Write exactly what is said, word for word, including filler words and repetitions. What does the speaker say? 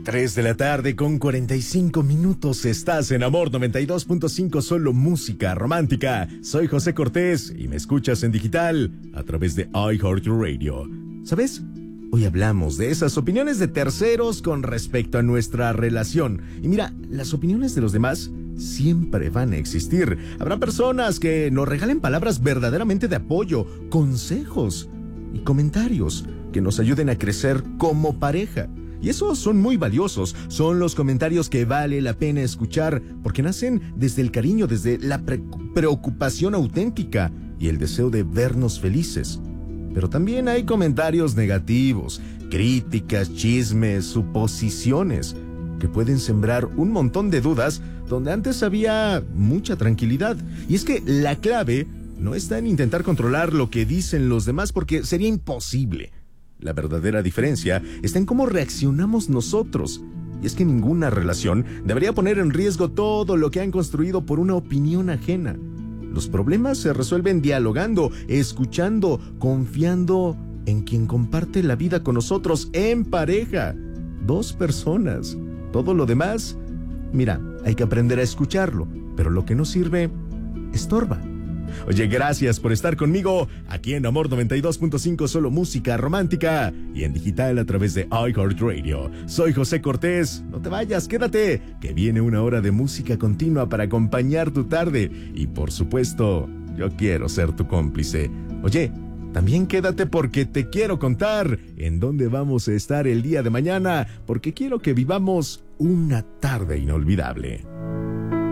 Tres de la tarde con cuarenta y cinco minutos. Estás en Amor noventa y dos punto cinco, solo música romántica. Soy José Cortés y me escuchas en digital a través de iHeartRadio. ¿Sabes? Hoy hablamos de esas opiniones de terceros con respecto a nuestra relación. Y mira, las opiniones de los demás siempre van a existir. Habrá personas que nos regalen palabras verdaderamente de apoyo, consejos y comentarios que nos ayuden a crecer como pareja. Y esos son muy valiosos, son los comentarios que vale la pena escuchar porque nacen desde el cariño, desde la pre- preocupación auténtica y el deseo de vernos felices. Pero también hay comentarios negativos, críticas, chismes, suposiciones, que pueden sembrar un montón de dudas donde antes había mucha tranquilidad. Y es que la clave no está en intentar controlar lo que dicen los demás porque sería imposible. La verdadera diferencia está en cómo reaccionamos nosotros. Y es que ninguna relación debería poner en riesgo todo lo que han construido por una opinión ajena. Los problemas se resuelven dialogando, escuchando, confiando en quien comparte la vida con nosotros en pareja. Dos personas. Todo lo demás, mira, hay que aprender a escucharlo, pero lo que no sirve, estorba. Oye, gracias por estar conmigo aquí en Amor noventa y dos punto cinco, solo música romántica y en digital a través de iHeartRadio. Soy José Cortés, no te vayas, quédate, que viene una hora de música continua para acompañar tu tarde y por supuesto, yo quiero ser tu cómplice. Oye, también quédate porque te quiero contar en dónde vamos a estar el día de mañana, porque quiero que vivamos una tarde inolvidable.